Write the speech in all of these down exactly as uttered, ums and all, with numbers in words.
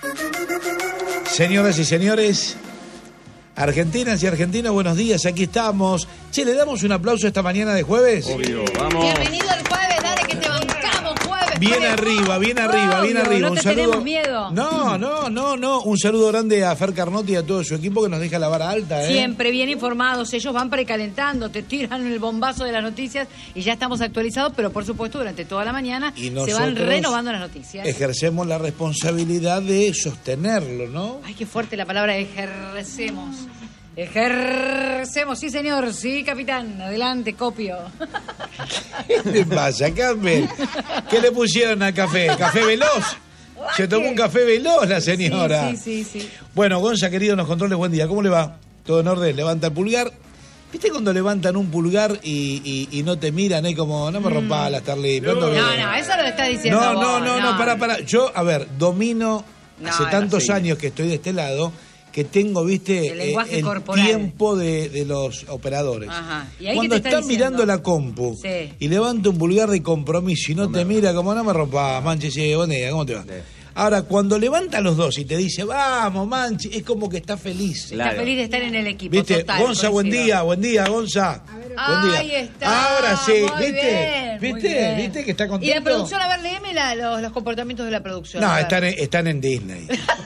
Señoras y señores, argentinas y argentinos, buenos días, aquí estamos. Che, ¿le damos un aplauso esta mañana de jueves? Obvio, vamos. Bienvenido al jueves, dale que te bancamos, jueves. Bien jueves. arriba, bien arriba, bien Obvio, arriba. No un te saludo. tenemos miedo. No, no, no, no. Un saludo grande a Fer Carnotti y a todo su equipo que nos deja la vara alta, ¿eh? Siempre bien informados, ellos van precalentando, te tiran el bombazo de las noticias y ya estamos actualizados, pero por supuesto durante toda la mañana Y se van nosotros renovando las noticias. Ejercemos la responsabilidad de sostenerlo, ¿no? Ay, qué fuerte la palabra ejercemos. Ejercemos, sí señor, sí capitán, adelante, copio. ¿Qué le pasa, Campbell? ¿Qué le pusieron al café? ¿Café veloz? Se tomó un café veloz la señora. Sí, sí, sí, sí. Bueno, Gonza, querido, en los controles, buen día. ¿Cómo le va? ¿Todo en orden? Levanta el pulgar. ¿Viste cuando levantan un pulgar y, y, y no te miran? Es como, no me rompa la Starly. No, no, eso lo está diciendo No, vos, no, no, no, pará, pará. Yo, a ver, domino No, hace no, tantos sí. años que estoy de este lado que tengo, viste, El lenguaje eh, el corporal. tiempo de, de los operadores. Ajá. ¿Y ahí Cuando qué te está están diciendo? mirando la compu Sí. y levanta un pulgar de compromiso y no, te mira como, no me rompa, Manchi, sí, buen día, ¿cómo te va? Sí. Ahora, cuando levanta los dos y te dice, vamos, Manchi, es como que está feliz. Claro. Está feliz de estar en el equipo. ¿Viste? Total, Gonza, buen coincido. día, buen día, Gonza. Buen día. Ahí está. Ahora sí, muy ¿viste? bien, muy ¿Viste? bien. ¿Viste que está Y contento? la producción, a ver, léeme la- los, los comportamientos de la producción. No, a ver. están en, están en Disney.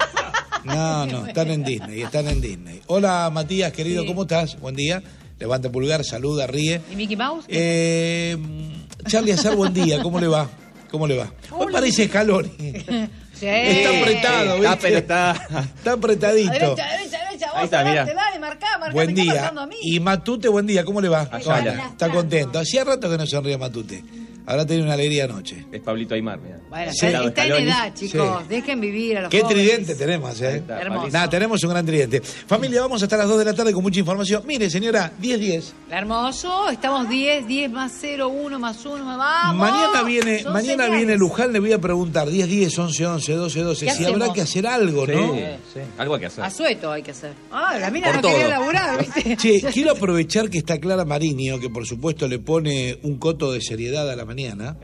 No, no, están en Disney, están en Disney. Hola, Matías, querido, Sí. ¿cómo estás? Buen día. Levanta el pulgar, saluda, ríe. ¿Y Mickey Mouse? Eh, Charlie Azar, buen día, ¿cómo le va? ¿Cómo le va? Hoy parece Scaloni. Sí. Está apretado, ¿viste? Ah, pero está. Está apretadito. Derecha, derecha, derecha. Vos Ahí está, adelante, mirá. dale, marcá, marcá. Buen me está día. pasando a mí. Y Matute, buen día, ¿cómo le va? Allá, Hola, allá. está contento. Hacía rato que no sonría Matute. Ahora tiene una alegría anoche. Es Pablito Aymar, mira. Bueno, Sí. está, está en Scaloni. edad, chicos. Sí. Dejen vivir a los Qué jóvenes. tridente tenemos, ¿eh? está, Hermoso. Nada, tenemos un gran tridente. Familia, vamos hasta las dos de la tarde con mucha información. Mire, señora, diez diez. Hermoso. Estamos diez, diez más cero, uno más uno. ¡Vamos! Mañana viene, Son mañana señales. viene Luján, le voy a preguntar diez, diez, once, once, doce, doce, ¿Qué si habrá hacemos? que hacer algo, ¿no? Sí, sí. Algo hay que hacer. Asueto hay que hacer. Ah, la mina Por no quería todo. laburar, ¿viste? Che, quiero aprovechar que está Clara Mariño, que por supuesto le pone un coto de seriedad a la mañana.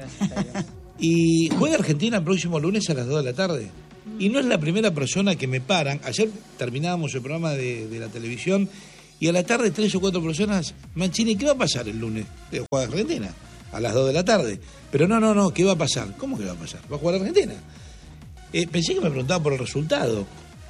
Y juega Argentina el próximo lunes a las dos de la tarde. Y no es la primera persona que me paran. Ayer terminábamos el programa de, de la televisión y a la tarde tres o cuatro personas, Mancini, ¿qué va a pasar el lunes? Eh, Juega Argentina a las dos de la tarde. Pero no, no, no, ¿qué va a pasar? ¿Cómo que va a pasar? ¿Va a jugar Argentina? Eh, pensé que me preguntaba por el resultado.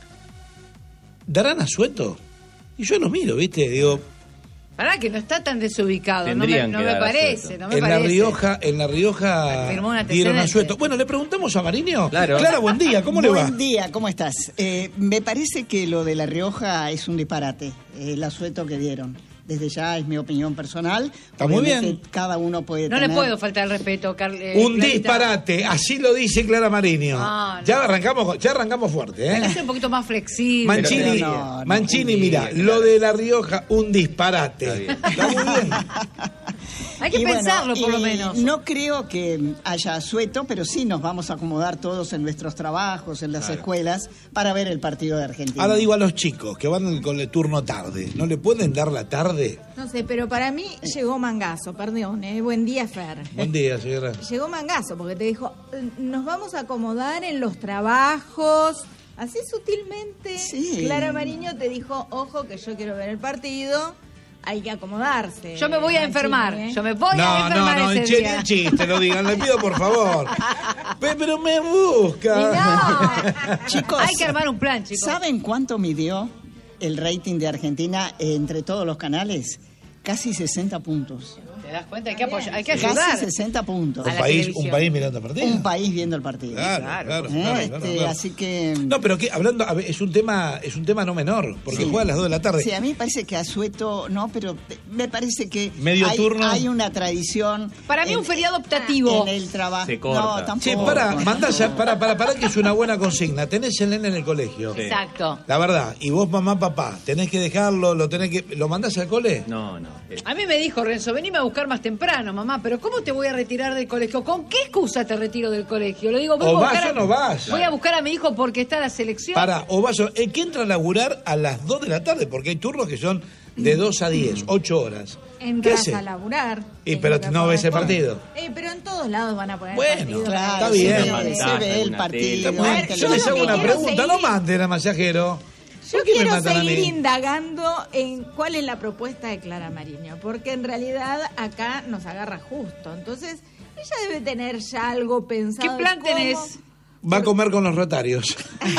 ¿Darán asueto? Y yo lo miro, ¿viste? Digo, Pará, que no está tan desubicado. No me, Tendrían no que me dar parece, asueto. no me en parece. la Rioja, en La Rioja Firmó un dieron antecedente. asueto. Bueno, le preguntamos a Mariño. Claro. Clara, buen día, ¿cómo le va? Buen día, ¿cómo estás? Eh, me parece que lo de La Rioja es un disparate, el asueto que dieron. Desde ya es mi opinión personal. Está muy Obviamente, bien. Cada uno puede No tener... le puedo faltar el respeto, Carl, eh, Un Clarita. disparate, así lo dice Clara Mariño. No, no. Ya arrancamos, ya arrancamos fuerte, Hay que ¿eh? ser un poquito más flexible. Mancini, Pero no, no, Mancini, un mira, día, lo claro. de La Rioja, un disparate. Está bien. Está muy bien. Hay que Y bueno, pensarlo, por lo y menos. No creo que haya asueto, pero sí nos vamos a acomodar todos en nuestros trabajos, en las escuelas, para ver el partido de Argentina. Ahora digo a los chicos que van con el turno tarde, ¿no le pueden dar la tarde? No sé, pero para mí llegó Mangazo, perdón, ¿eh? Buen día, Fer. Buen día, señora. Llegó Mangazo porque te dijo, eh, nos vamos a acomodar en los trabajos. Así sutilmente, Sí. Clara Mariño te dijo, ojo que yo quiero ver el partido, hay que acomodarse. Yo me voy a Mancini, enfermar. ¿eh? Yo me voy a No, no, enfermar no, ese che, día. ni chiste, lo digan, le pido por favor. Pe- Pero me busca. Y no. Chicos, Hay que armar un plan, chicos. ¿saben cuánto midió el rating de Argentina entre todos los canales? Casi sesenta puntos. ¿Te das cuenta? Hay que apoyar, hay que ayudar. Casi sesenta puntos. A Un la país, televisión. un país mirando partido. Un país viendo el partido. Claro, Claro. claro, ¿Eh? claro, Este, claro, claro. Así que... No, pero que hablando, a ver, es un tema, es un tema no menor, porque Sí. juega a las dos de la tarde. Sí, a mí me parece que Asueto, no, pero me parece que Medio hay, turno. hay una tradición. Para mí en- un feriado optativo. En el trabajo. Se corta. No, tampoco. Che, para, mandás a- para, para, para que es una buena consigna. Tenés el nene en el colegio. Sí. Exacto. La verdad, y vos, mamá, papá, tenés que dejarlo, lo tenés que. ¿Lo mandás al cole? No, no. eh, A mí me dijo Renzo, venime a buscar más temprano, mamá, pero ¿cómo te voy a retirar del colegio? ¿Con qué excusa te retiro del colegio? Le digo, voy O a vas buscar o a- no vas. Voy a buscar a mi hijo porque está la selección. Para, o vas, o- el que entra a laburar a las dos de la tarde, porque hay turnos que son de dos a diez, ocho horas. Entras hace? a laburar. Y pero no ves el partido. Eh, pero en todos lados van a poner Bueno, el partido. Claro, está bien. Se ve, Pantalla, se ve el una partido. tele. Bueno, A ver, yo yo les lo hago que una quiero pregunta, no seguir- manden al masajero. Yo ¿Por qué me quiero matan a seguir mí? indagando en cuál es la propuesta de Clara Mariño, porque en realidad acá nos agarra justo. Entonces, ella debe tener ya algo pensado. ¿Qué plan de cómo- tenés? Va a comer con los rotarios.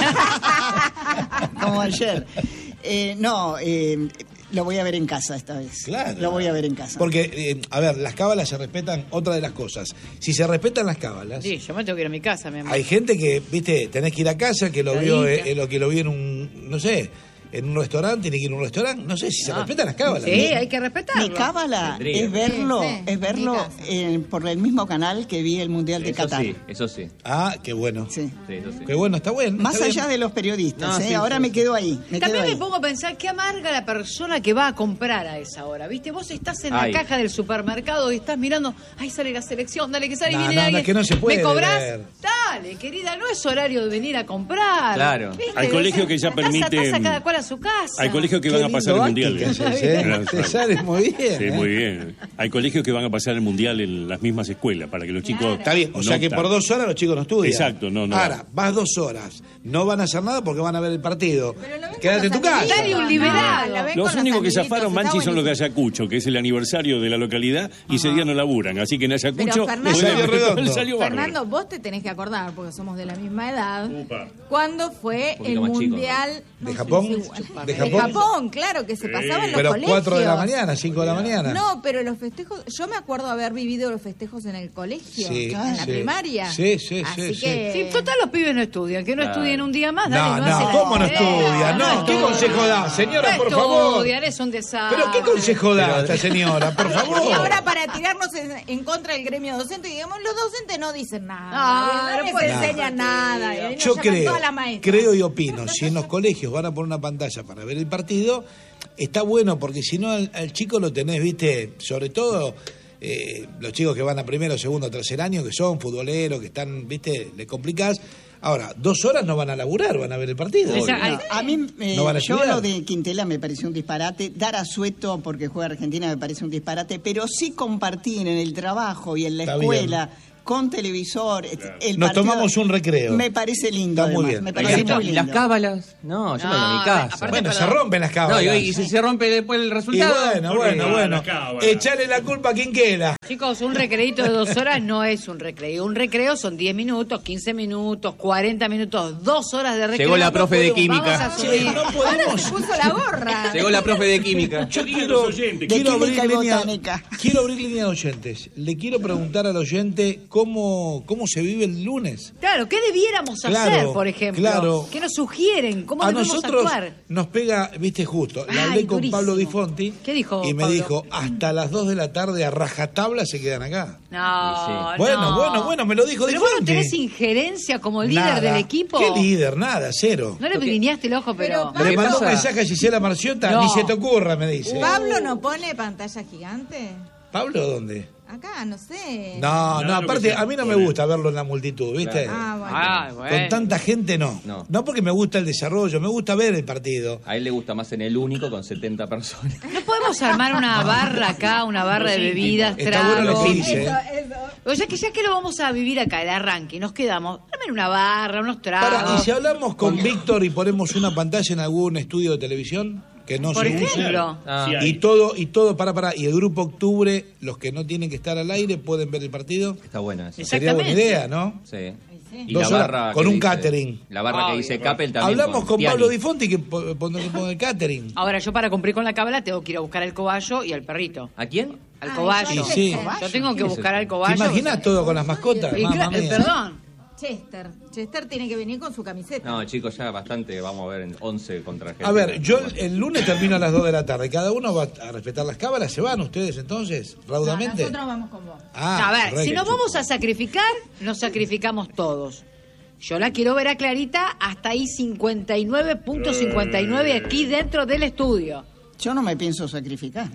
Como ayer. Eh, no, eh, lo voy a ver en casa esta vez. Claro. Lo voy a ver en casa. Porque, eh, a ver, las cábalas se respetan, otra de las cosas. Si se respetan las cábalas, Sí, yo me tengo que ir a mi casa, mi amor. hay gente que, viste, tenés que ir a casa, que lo La vio, dicha. eh, eh, lo que lo vio en un, no sé, en un restaurante, tiene que ir a un restaurante. No sé si se No. respetan las cábalas. Sí, ¿no? hay que respetarlo. Mi cábala Tendría. es verlo, Sí, sí, es verlo mi casa. eh, por el mismo canal que vi el Mundial de Eso Qatar. sí, eso sí. Ah, qué bueno. Sí. Sí, eso sí. Qué bueno, está bueno. Más está allá bien. de los periodistas, No, ¿eh? sí, Ahora sí, me sí. quedo ahí. Me quedo También me ahí. pongo a pensar qué amarga la persona que va a comprar a esa hora. ¿Viste? Vos estás en Ay. la caja del supermercado y estás mirando, ay, sale la selección, dale que sale y No, viene no, no, alguien. es que no se puede ¿Me cobrás? ver. Dale, querida, no es horario de venir a comprar. Claro. ¿Viste? Hay colegio que ya Taza, permite- taza cada cual a su casa. Hay colegios que Qué van a lindo pasar el acting mundial. que ¿eh? haces, ¿eh? Claro, Te claro. sales muy bien. Sí, ¿eh? muy bien. Hay colegios que van a pasar el mundial en las mismas escuelas para que los chicos. Está bien, o sea no que tan- por dos horas los chicos no estudian. Exacto, no, no. Ahora, vas dos horas, no van a hacer nada porque van a ver el partido. Pero lo ven Quédate en con tu los casa. Dale un amiguitos, liberado. no, lo ven Los con únicos que amiguitos, zafaron, está Manchi, son los de buenísimo. Ayacucho, que es el aniversario de la localidad y ese día no laburan. Así que en Ayacucho. Pero, Fernando- Le salió redondo. le salió bárbaro. Fernando, vos te tenés que acordar, porque somos de la misma edad, Upa. ¿cuándo fue Un el poquito más chico, mundial? ¿De No, Japón? sí, sí, bueno. ¿De De Japón? Japón, claro, que se pasaba en los Pero colegios. cuatro de la mañana, cinco de la mañana. No, pero los festejos, yo me acuerdo haber vivido los festejos en el colegio, Sí, en la sí. primaria. Sí, sí, sí, Así sí. que... Sí, total, los pibes no estudian. Que no Claro. estudien un día más, dale, No, no, no, hacen ¿cómo no la- estudia? No, ¿qué consejo da, señora, No por favor? estudian, es un desastre. ¿Pero qué consejo da esta señora, por Y favor? ahora para tirarnos en, en contra del gremio docente, digamos, los docentes no dicen nada, Ah, no, no les puede enseñan ser. nada. y ahí nos Yo llaman creo, todas las maestras. creo y opino, si en los colegios van a poner una pantalla para ver el partido, está bueno, porque si no al, al chico lo tenés, viste, sobre todo eh, los chicos que van a primero, segundo, tercer año, que son futboleros, que están, viste, le complicás. Ahora, dos horas no van a laburar, van a ver el partido. Esa- No, a mí, eh, ¿No van a yo estudiar? lo de Quintela me pareció un disparate. Dar a Sueto porque juega Argentina me parece un disparate. Pero sí compartir en el trabajo y en la Está escuela, con televisor, el Nos partido, tomamos un recreo. Me parece lindo, Está muy además, bien. Me Y parece las- muy y lindo. las cábalas. No, yo me voy a mi No, casa. aparte, Bueno, se perdón. rompen las No, cábalas. y, y si se rompe después el Y resultado. bueno, ¿Por qué bueno, no? bueno. La cábala. Echale la culpa a quien quiera. Chicos, un recreito de dos horas no es un recreo. Un recreo son diez minutos, quince minutos, cuarenta minutos, dos horas de recreo. Llegó la No profe de podemos- química. vamos a subir. No Ahora podemos. se puso la gorra. Llegó la profe de química. Yo Digan quiero, los oyentes. quiero De abrir química y línea, botánica. quiero abrir línea de oyentes. Le quiero preguntar al oyente cómo, cómo se vive el lunes. Claro, ¿qué debiéramos Claro, hacer, por ejemplo? claro. ¿Qué nos sugieren? ¿Cómo A debemos nosotros actuar? nos pega, viste, justo. Le Ay, hablé con durísimo. Pablo Di Fonti. ¿Qué dijo Y me Pablo? dijo, hasta las dos de la tarde a rajatabla se quedan acá. No, Sí. Bueno, no. bueno, bueno, me lo dijo Di Pero vos no Fonti. tenés injerencia como líder Nada. del equipo. ¿Qué líder? Nada, cero. No le brineaste el ojo, pero... Pero, Le ¿Qué mandó un pasa? mensaje a Gisela Marciota, No. ni se te ocurra, me dice. ¿Pablo no pone pantalla gigante? ¿Pablo dónde? Acá, no sé. No, Nada no, lo que aparte se a mí no me pone. gusta verlo en la multitud, ¿viste? Ah, bueno. Ah, bueno. Con tanta gente no. No. no. porque me gusta el desarrollo, me gusta ver el partido. A él le gusta más en el único con setenta personas. ¿No podemos armar una barra acá, una barra de bebidas, Está bueno lo tragos? que dice. Eso, ¿eh? eso. O sea que ya que lo vamos a vivir acá, el arranque, nos quedamos, armen una barra, unos tragos. Para, y si hablamos con Víctor y ponemos una pantalla en algún estudio de televisión que no Por se use. ejemplo. Ah. Sí hay. Y todo, y todo, para, para, y el grupo Octubre, los que no tienen que estar al aire pueden ver el partido. Está bueno eso. Exacto. Sería buena Exactamente. idea, ¿no? Sí. sí. Y Dos la horas barra con que un dice- catering. La barra que Obvio. dice Capel también. Hablamos con Tiani. Pablo Di Fonti que po- pone pone el catering. Ahora, yo para cumplir con la cábala tengo que ir a buscar al coballo y al perrito. ¿A quién? Al Ay, coballo. yo Y sí. Yo tengo que ¿Quién es buscar ese? al ¿Te coballo. imaginas todo con las mascotas? Y Mamma cla- eh, mía. perdón. Chester. Chester tiene que venir con su camiseta. No, chicos, ya bastante. Vamos a ver en once contra Argentina. A ver, yo el, el lunes termino a las dos de la tarde. ¿Cada uno va a respetar las cábalas? ¿Se van ustedes entonces? No, ¿Raudamente? nosotros vamos con vos. Ah, a ver, correcto. si nos vamos a sacrificar, nos sacrificamos todos. Yo la quiero ver a Clarita hasta ahí cincuenta y nueve punto cincuenta y nueve aquí dentro del estudio. Yo no me pienso sacrificar.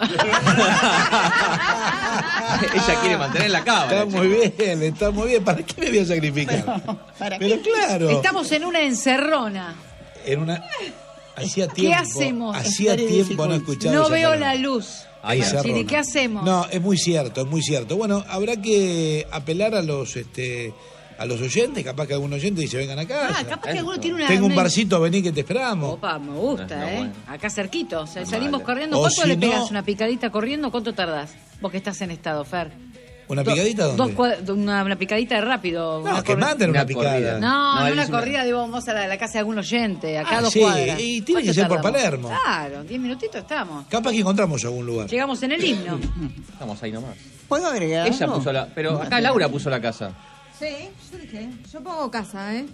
Ella quiere mantener la cábala. Está muy bien, está muy bien. ¿Para qué me voy a sacrificar? ¿Para Pero qué? claro. Estamos en una encerrona. En una... Hacía ¿Qué tiempo, hacemos? hacía Estar tiempo no en escuchaba No esa veo palabra. la luz. Ahí Esa Chiri, rona. ¿qué hacemos? No, es muy cierto, es muy cierto. Bueno, habrá que apelar a los este a los oyentes, capaz que algún oyente dice, vengan acá. Ah, capaz que alguno tiene una... Tengo un una- barcito, vení que te esperamos. Opa, me gusta, No, no, ¿eh? bueno. Acá cerquito. O sea, No, salimos vale. corriendo. O ¿Cuánto si le no- pegas una picadita corriendo? ¿Cuánto tardás? Vos que estás en estado, Fer. ¿Una Do- picadita dónde? Dos cuad- una, una picadita de rápido. No, una que corri- manden una, Una picada. corrida. No, No, no, él una hizo una- corrida, digo, vamos a la, la casa de algún oyente, acá Ah, a dos sí, cuadras. y tiene que ¿Cuánto ser por tardamos? Palermo. Claro, diez minutitos estamos. Capaz que encontramos algún lugar. Llegamos en el himno. Estamos ahí nomás. ¿Puedo agregar Ella algo? puso la... Pero acá Laura puso la casa. Sí, yo dije, yo pongo casa, ¿eh?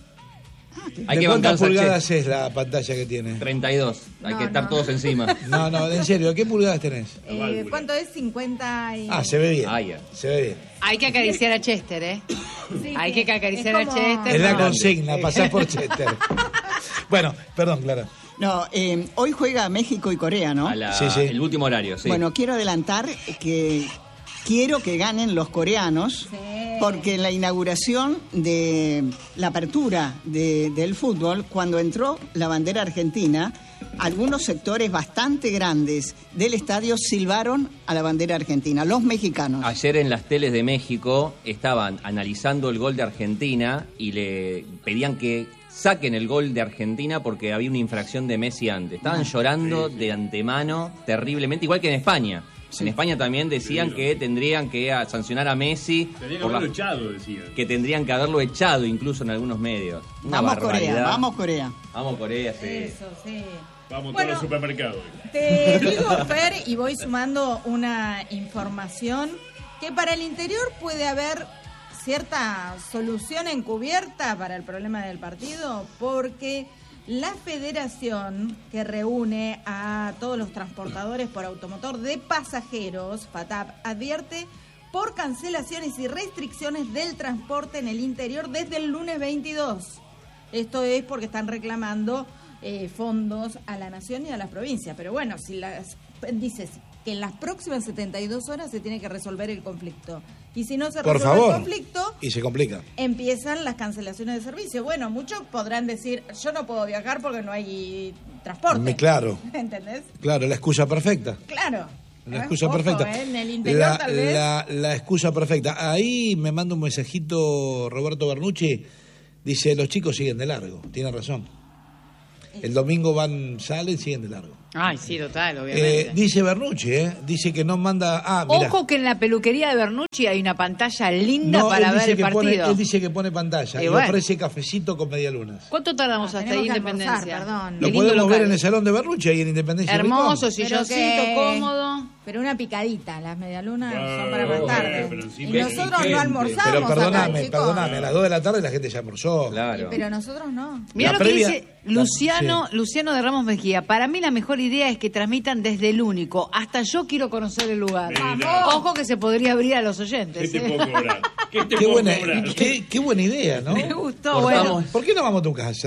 Hay ¿De que cuántas bancarse al pulgadas Che. es la pantalla que tiene? treinta y dos. Hay No, que estar no. todos encima. No, no, en serio, ¿qué pulgadas tenés? Eh, ¿Cuánto es? cincuenta y... Ah, se ve bien. Ah, ya. Se ve bien. Hay que acariciar a Chester, ¿eh? Sí, Hay sí. que acariciar Es a como- Chester. Es la no. consigna, pasás por Chester. Bueno, perdón, Clara. No, eh, hoy juega México y Corea, ¿no? A la- Sí, sí. El último horario, sí. Bueno, quiero adelantar que quiero que ganen los coreanos, Sí. porque en la inauguración de la apertura de- del fútbol, cuando entró la bandera argentina, algunos sectores bastante grandes del estadio silbaron a la bandera argentina, los mexicanos. Ayer en las teles de México estaban analizando el gol de Argentina y le pedían que saquen el gol de Argentina porque había una infracción de Messi antes. Estaban llorando de antemano terriblemente, igual que en España. En España también decían que tendrían que a- sancionar a Messi, Tenía que por la- haberlo echado, decían. que tendrían que haberlo echado incluso en algunos medios. Una Vamos barbaridad. Corea, vamos Corea. Vamos Corea, sí. Eso, sí. Vamos Bueno, todos al supermercado. Te digo, Fer, y voy sumando una información, que para el interior puede haber cierta solución encubierta para el problema del partido, porque la federación que reúne a todos los transportadores por automotor de pasajeros, FATAP, advierte por cancelaciones y restricciones del transporte en el interior desde el lunes veintidós. Esto es porque están reclamando eh, fondos a la nación y a las provincias. Pero bueno, si las dices que en las próximas setenta y dos horas se tiene que resolver el conflicto. Y si no se Por resuelve favor. el conflicto, Y se complica. empiezan las cancelaciones de servicio. Bueno, muchos podrán decir, yo no puedo viajar porque no hay transporte. Me- claro. ¿Entendés? Claro, la excusa perfecta. Claro. La excusa Ojo, perfecta. ¿eh? En el interior La, tal vez. la- la excusa perfecta. Ahí me manda un mensajito Roberto Bernucci. Dice, los chicos siguen de largo. Tiene razón. El domingo van, salen, siguen de largo. Ay, sí, total, obviamente. Eh, dice Bernucci, ¿eh? Dice que no manda... Ah, mira. Ojo que en la peluquería de Bernucci hay una pantalla linda No, para él ver dice el que partido. pone, él dice que pone pantalla Y y, bueno. ofrece cafecito con medialunas. ¿Cuánto tardamos Ah, hasta tenemos ahí, que almorzar, Independencia? perdón. Qué Lo lindo podemos ver local. en el salón de Bernucci, ahí en Independencia. Hermoso, Ricón. silloncito, que- cómodo. Pero una picadita, las medialunas Ah, son para más bueno, tarde. pero Y encima- nosotros Qué no gente. almorzamos. Pero acá, perdóname, chicos. perdóname, a las dos de la tarde la gente ya almorzó. Claro. Pero nosotros no. Mira La lo previa- que dice la- Luciano, sí. Luciano de Ramos Mejía. Para mí la mejor idea es que transmitan desde el único. Hasta yo quiero conocer el lugar. Mira. Ojo que se podría abrir a los oyentes. ¿Qué te ¿eh? puedo cobrar? ¿Qué te Qué puedo buena, cobrar? qué, qué buena idea, ¿no? Me gustó, Cortamos. bueno. ¿Por qué no vamos a tu casa?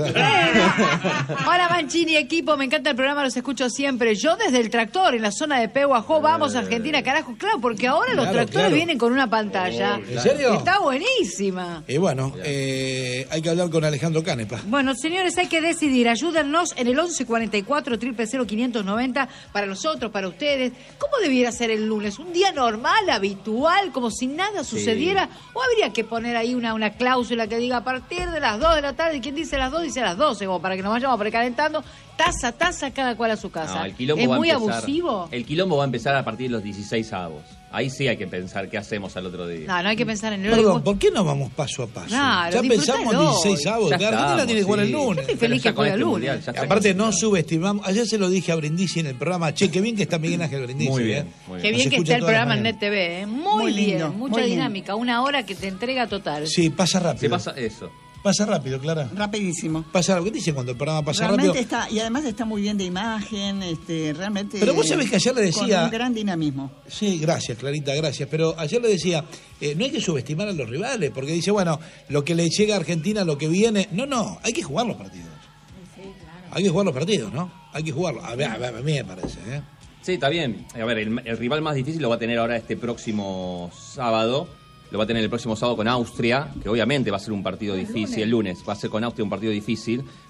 Hola Mancini, equipo, me encanta el programa, los escucho siempre. Yo desde el tractor en la zona de Pehuajó, vamos Argentina, carajo, claro, porque ahora los Claro, tractores claro. vienen con una pantalla. Oh, ¿En serio? Está buenísima. Y bueno, eh, hay que hablar con Alejandro Canepa. Bueno, señores, hay que decidir. Ayúdennos en el once cuarenta y cuatro, cero cero cero, quinientos noventa para nosotros, para ustedes. ¿Cómo debiera ser el lunes? ¿Un día normal, habitual, como si nada sucediera? ¿O habría que poner ahí una, una cláusula que diga a partir de las dos de la tarde? ¿Quién dice las dos? Dice las doce, como para que nos vayamos precalentando. Taza, taza, cada cual a su casa. No, el quilombo ¿Es va a muy empezar- abusivo? El quilombo va a empezar a partir de los dieciséis avos. Ahí sí hay que pensar qué hacemos al otro día. No, no hay que pensar en el Perdón, ¿por qué no vamos paso a paso? Claro, ya disfrutalo pensamos dieciséis sábados. Ya La Argentina estamos, tiene que jugar sí. el lunes. Yo estoy Pero feliz ya que con juegue este el mundial, lunes. ya está Aparte, no clasificado. subestimamos. Ayer se lo dije a Brindisi en el programa. Che, qué bien que está Miguel Ángel Brindisi. Muy bien, ¿eh? muy Qué bien. bien Nos que escucha está el todas las programa en mañanas. Net T V, ¿eh? Muy, Muy bien, lindo, mucha muy lindo. dinámica, una hora que te entrega total. Sí, pasa rápido. Se pasa eso. Pasa rápido, Clara. Rapidísimo. Pasa rápido. ¿Qué dice cuando el programa pasa Realmente rápido? está, y además está muy bien de imagen, este, realmente. Pero vos sabés que ayer le decía- Con un gran dinamismo. Sí, gracias, Clarita, gracias. Pero ayer le decía, eh, no hay que subestimar a los rivales, porque dice, bueno, lo que le llega a Argentina, lo que viene. No, no, hay que jugar los partidos. Hay que jugar los partidos, ¿no? Hay que jugarlos. A, ver, a, ver, a mí me parece, ¿eh? Sí, está bien. A ver, el, el rival más difícil lo va a tener ahora este próximo sábado. Lo va a tener el próximo sábado con Austria, que obviamente va a ser un partido difícil. El lunes va a ser con Austria un partido difícil.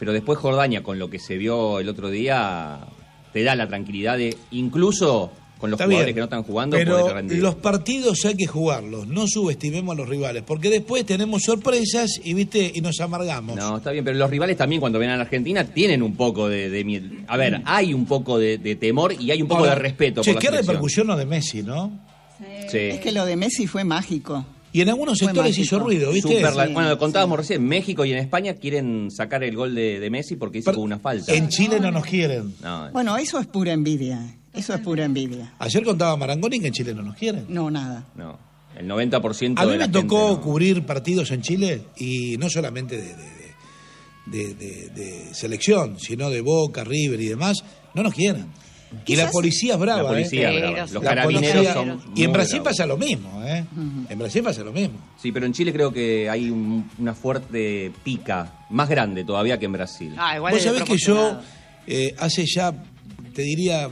pero después Jordania, con lo que se vio el otro día, te da la tranquilidad de, incluso con los Está jugadores bien, que no están jugando, pero podés rendir. los partidos hay que jugarlos, no subestimemos a los rivales, porque después tenemos sorpresas y viste y nos amargamos. No, está bien, pero los rivales también cuando ven a la Argentina tienen un poco de, de miedo. A ver, hay un poco de, de temor y hay un poco Ahora, de respeto che, por la qué selección. repercusión lo de Messi, ¿no? Sí. Es que lo de Messi fue mágico. Y en algunos Fue sectores mágico. hizo ruido, ¿viste? Super la- Sí, bueno, lo contábamos sí. recién, México y en España quieren sacar el gol de, de Messi porque hizo Pero una falta. En Chile no nos quieren. No, Bueno, eso es pura envidia. Eso es pura envidia. Ayer contaba Marangoni que en Chile no nos quieren. No, nada. no. El noventa por ciento A mí de la me tocó gente no. cubrir partidos en Chile y no solamente de, de, de, de- de selección, sino de Boca, River y demás, no nos quieren. Y la Quizás- policía es brava, La policía, ¿eh? brava. Pero Los La carabineros policía- son Y en muy Brasil bravos. pasa lo mismo, ¿eh? En Brasil pasa lo mismo. Sí, pero en Chile creo que hay un- una fuerte pica, más grande todavía que en Brasil. Ah, igual Vos es sabés que yo desproporcionado. eh, hace ya, te diría,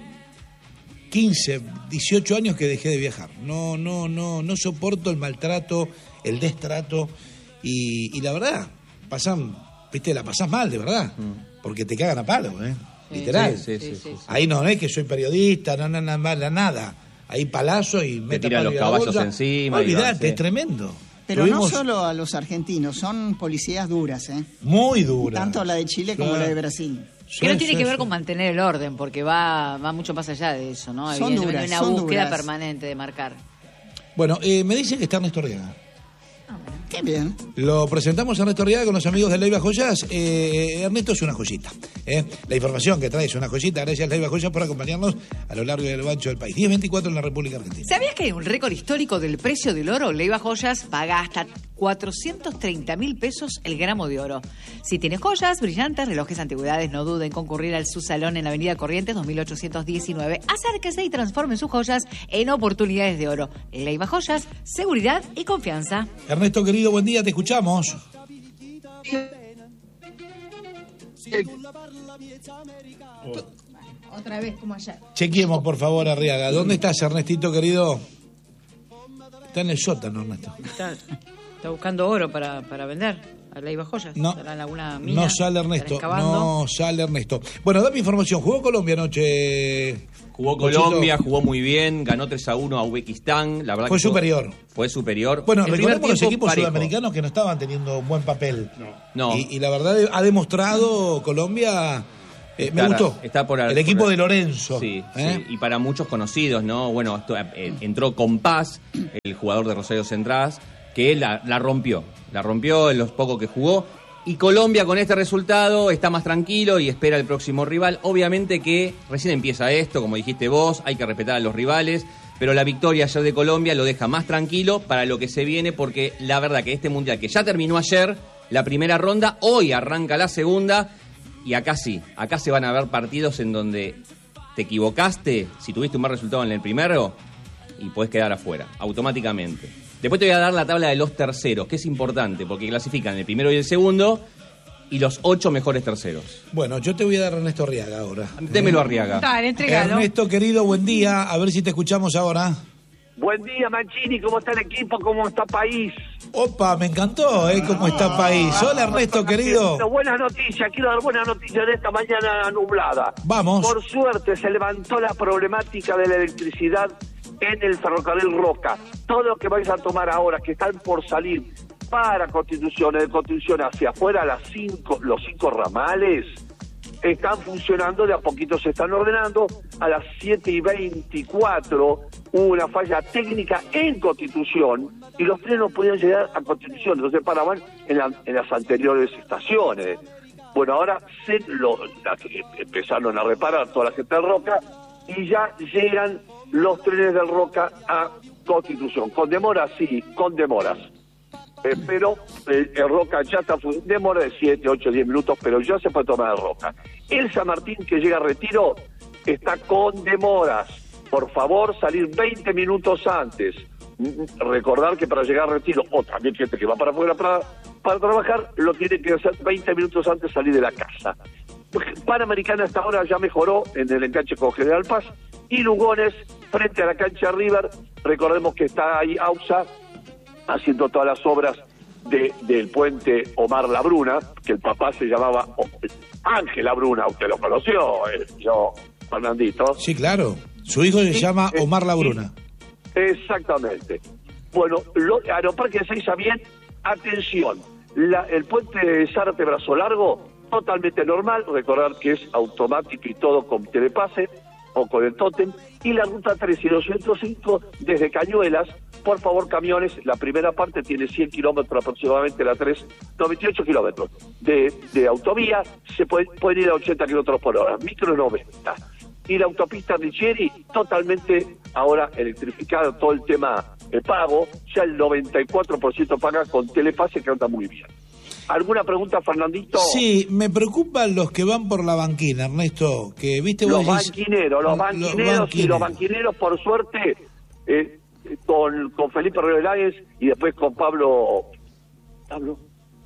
quince, dieciocho años que dejé de viajar. No, no, no, no soporto el maltrato, el destrato y, y la verdad, pasan, viste, la pasás mal, de verdad, porque te cagan a palo, ¿eh? Literal. Sí, sí, sí, sí. Ahí no es que soy periodista, no, no, no, nada, nada. Ahí palazo y me tiran los caballos encima y Olvidate, van, sí. es tremendo. Pero Tuvimos no solo a los argentinos, son policías duras, ¿eh? muy dura. Tanto la de Chile como Claro. la de Brasil. Que no Sí, tiene sí, que ver sí. con mantener el orden, porque va, va mucho más allá de eso, ¿no? Son Evidentemente duras, hay una son búsqueda duras. permanente de marcar. Bueno, eh, me dicen que está Ernesto Arriaga. Qué bien. Lo presentamos a Ernesto Arriaga con los amigos de Leiva Joyas. Eh, Ernesto es una joyita. ¿eh? La información que trae es una joyita. Gracias Leiva Joyas por acompañarnos a lo largo y a lo ancho del país. diez veinticuatro en la República Argentina. ¿Sabías que hay un récord histórico del precio del oro? Leiva Joyas paga hasta cuatrocientos treinta mil pesos el gramo de oro. Si tienes joyas, brillantes, relojes, antigüedades, no duden en concurrir al su salón en la avenida Corrientes dos mil ochocientos diecinueve. Acérquese y transforme sus joyas en oportunidades de oro. Leiva Joyas, seguridad y confianza. Ernesto, querido, buen día, te escuchamos. Otra vez como ayer. Chequemos, por favor, Arriaga. ¿Dónde estás, Ernestito, querido? Está en el sótano, Ernesto. Está, está buscando oro para, para vender a Leiva Joyas. No, Estará en alguna mina, no sale estará Ernesto. excavando. No sale Ernesto. Bueno, dame información. ¿Jugó Colombia anoche? Jugó Pochito? Colombia, jugó muy bien, ganó tres a uno a Uzbekistán. La verdad Fue que superior. Fue superior. Bueno, El primer recordemos los tiempo equipos parejo. sudamericanos que no estaban teniendo un buen papel. No. Y, y la verdad ha demostrado Colombia, eh, me Está- gustó. está por- el equipo por- de Lorenzo. Sí, ¿eh? sí, y para muchos conocidos, ¿no? Bueno, esto, eh, entró con Paz, el jugador de Rosario Central, que la, la rompió. La rompió en los pocos que jugó. Y Colombia con este resultado está más tranquilo y espera el próximo rival. Obviamente que recién empieza esto, como dijiste vos, hay que respetar a los rivales. Pero la victoria ayer de Colombia lo deja más tranquilo para lo que se viene, porque la verdad que este Mundial que ya terminó ayer, la primera ronda, hoy arranca la segunda. Y acá sí, acá se van a ver partidos en donde te equivocaste, si tuviste un mal resultado en el primero, y podés quedar afuera, automáticamente. Después te voy a dar la tabla de los terceros, que es importante, porque clasifican el primero y el segundo, y los ocho mejores terceros. Bueno, yo te voy a dar a Ernesto Arriaga ahora. Démelo a Arriaga. Dale, entregalo. Ernesto, querido, buen día. A ver si te escuchamos ahora. Buen día, Mancini, ¿cómo está el equipo? ¿Cómo está el país? Opa, me encantó, ¿eh? ¿Cómo está el país? Hola, Ernesto, querido. Bueno, buenas noticias, quiero dar buenas noticias de esta mañana nublada. Vamos. Por suerte se levantó la problemática de la electricidad en el ferrocarril Roca. Todo lo que vais a tomar ahora, que están por salir para Constitución, de Constitución hacia afuera, las cinco, los cinco ramales, están funcionando, de a poquito se están ordenando. A las siete y veinticuatro hubo una falla técnica en Constitución y los trenes no podían llegar a Constitución, entonces paraban en, la- en las anteriores estaciones. Bueno, ahora se lo, la que empezaron a reparar toda la gente del Roca y ya llegan los trenes del Roca a Constitución. Con demoras, sí, con demoras. Eh, pero eh, el Roca ya está, fu- demora de siete, ocho, diez minutos, pero ya se puede tomar el Roca. El San Martín que llega a Retiro está con demoras. Por favor, salir veinte minutos antes. Mm, Recordar que para llegar a Retiro, o también gente que va para afuera para, para trabajar, lo tiene que hacer veinte minutos antes de salir de la casa. Panamericana hasta ahora ya mejoró en el enganche con General Paz. Y Lugones, frente a la cancha River, recordemos que está ahí AUSA haciendo todas las obras de, del puente Omar Labruna, que el papá se llamaba Ángel Labruna, usted lo conoció, eh, yo, Fernandito. Sí, claro. Su hijo se Sí, llama eh, Omar Labruna. Exactamente. Bueno, lo, Aeroparque de Seiza bien, atención, la, el puente de Zárate Brazo Largo, totalmente normal, recordar que es automático y todo con telepase o con el tótem, y la ruta tres y doscientos cinco desde Cañuelas, por favor camiones, la primera parte tiene cien kilómetros aproximadamente, la tres, no, veintiocho kilómetros de, de autovía, se puede, pueden ir a ochenta kilómetros por hora, micro noventa. Y la autopista Richieri totalmente ahora electrificada, todo el tema de pago, ya el noventa y cuatro por ciento paga con telepase, que anda muy bien. ¿Alguna pregunta, Fernandito? Sí, me preocupan los que van por la banquina, Ernesto, que viste vos Los decís- banquineros, los banquineros, y los banquineros, por suerte, eh, con, con Felipe Reveláguez y después con Pablo, Pablo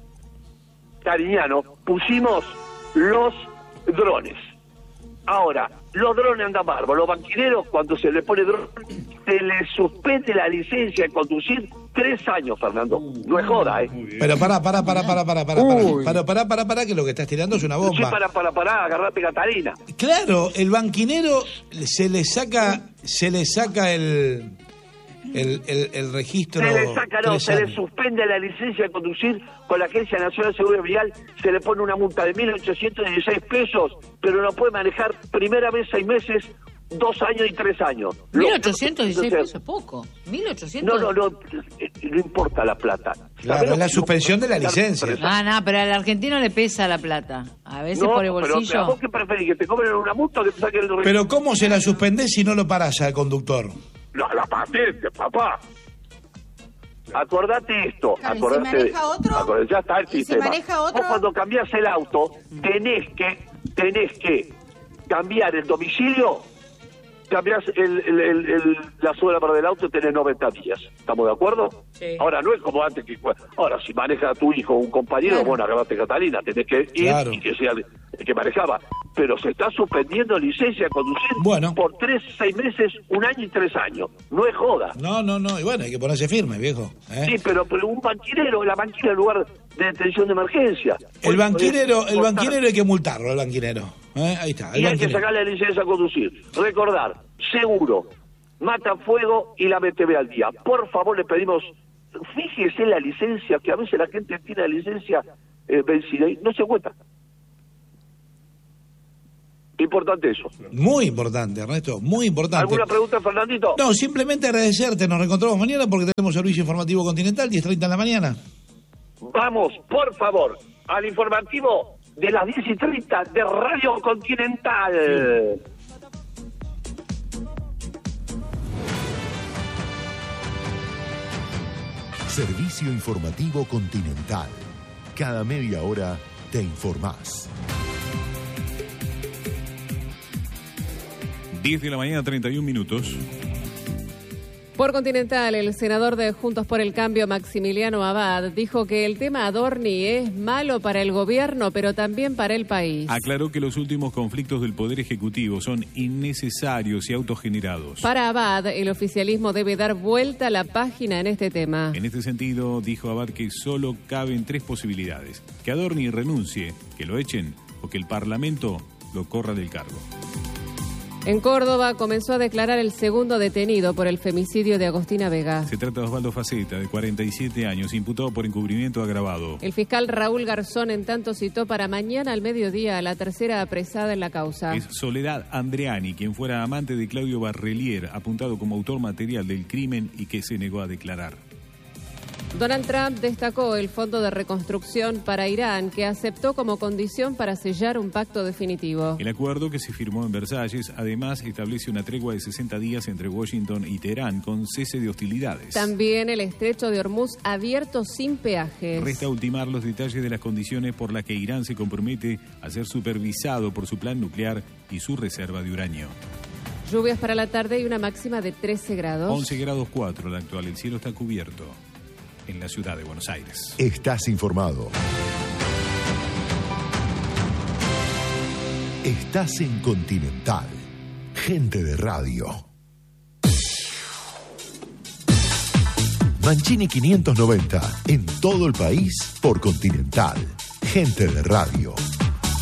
Cariñano, pusimos los drones. Ahora, los drones andan bárbaros. Los banquineros, cuando se le pone dron, se les suspende la licencia de conducir tres años, Fernando. No es joda, ¿eh? Pero pará, pará, pará, pará, pará, pará, Uy. pará, pará, pará, pará, que lo que estás tirando es una Sí, bomba. para, para, para, agarrate Catalina. Claro, el banquinero se le saca, se le saca el, el, el, el registro. Se le saca, no, tres se le años. suspende la licencia de conducir con la Agencia Nacional de Seguridad Vial, se le pone una multa de mil ochocientos dieciséis pesos, pero no puede manejar primera vez seis meses, dos años y tres años. Lo- mil ochocientos dieciséis o sea, pesos es poco. mil ochocientos. No, no, no, eh, no importa la plata. Claro, ¿Sabés es la lo que- suspensión de la licencia. Ah, no, pero al argentino le pesa la plata. A veces No, por el pero, pero bolsillo. ¿vos qué preferís? ¿Que te cobren una multa o que te saquen el Pero ¿cómo se la suspendés si no lo parás al conductor? La, la patente, papá. Acordate esto, Claro, ¿y si acordate, maneja otro? acordate, ya está el ¿Y si sistema. maneja otro? Vos cuando cambiás el auto, tenés que, tenés que cambiar el domicilio, cambiás el, el, el, el- la suela para del auto y tenés noventa días. ¿Estamos de acuerdo? Sí. Ahora no es como antes que, ahora si maneja a tu hijo o un compañero, Claro. bueno, agarrate Catalina, tenés que ir Claro. y que sea el, el que manejaba. Pero se está suspendiendo licencia de conducir Bueno. por tres, seis meses, un año y tres años. No es joda. No, no, no, y bueno, hay que ponerse firme, viejo. ¿eh? Sí, pero, pero un banquinero, la banquina es lugar de detención de emergencia. El banquinero, el Cortar. banquinero hay que multarlo, el banquinero. ¿eh? Ahí está, el Y hay que banquinero. sacarle la licencia a conducir. Recordar, seguro, mata fuego y la M T V al día. Por favor, le pedimos, fíjese en la licencia, que a veces la gente tiene la licencia eh, vencida y no se cuenta. Importante eso. Muy importante, Ernesto, muy importante. ¿Alguna pregunta, Fernandito? No, simplemente agradecerte, nos reencontramos mañana porque tenemos servicio informativo continental, diez treinta en la mañana. Vamos, por favor, al informativo de las diez y treinta de Radio Continental. Servicio informativo Continental. Cada media hora te informás. diez de la mañana, treinta y un minutos. Por Continental, el senador de Juntos por el Cambio, Maximiliano Abad, dijo que el tema Adorni es malo para el gobierno, pero también para el país. Aclaró que los últimos conflictos del Poder Ejecutivo son innecesarios y autogenerados. Para Abad, el oficialismo debe dar vuelta a la página en este tema. En este sentido, dijo Abad que solo caben tres posibilidades: que Adorni renuncie, que lo echen o que el Parlamento lo corra del cargo. En Córdoba comenzó a declarar el segundo detenido por el femicidio de Agostina Vega. Se trata de Osvaldo Faceta, de cuarenta y siete años, imputado por encubrimiento agravado. El fiscal Raúl Garzón, en tanto, citó para mañana al mediodía a la tercera apresada en la causa. Es Soledad Andreani, quien fuera amante de Claudio Barrelier, apuntado como autor material del crimen y que se negó a declarar. Donald Trump destacó el Fondo de Reconstrucción para Irán, que aceptó como condición para sellar un pacto definitivo. El acuerdo, que se firmó en Versalles, además establece una tregua de sesenta días entre Washington y Teherán con cese de hostilidades. También el estrecho de Hormuz abierto sin peajes. Resta ultimar los detalles de las condiciones por las que Irán se compromete a ser supervisado por su plan nuclear y su reserva de uranio. Lluvias para la tarde y una máxima de trece grados. once grados cuatro la actual. El cielo está cubierto en la ciudad de Buenos Aires. Estás informado. Estás en Continental. Gente de radio. Mancini quinientos noventa, en todo el país por Continental. Gente de radio.